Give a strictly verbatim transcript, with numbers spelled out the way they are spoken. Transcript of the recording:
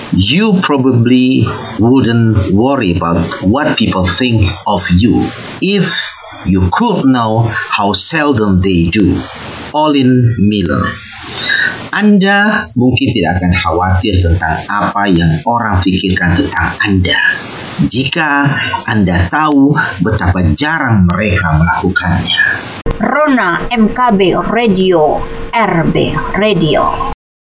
you probably wouldn't worry about what people think of you if you could know how seldom they do. Olin Miller. Anda mungkin tidak akan khawatir tentang apa yang orang pikirkan tentang Anda jika Anda tahu betapa jarang mereka melakukannya. Rona M K B Radio, R B Radio.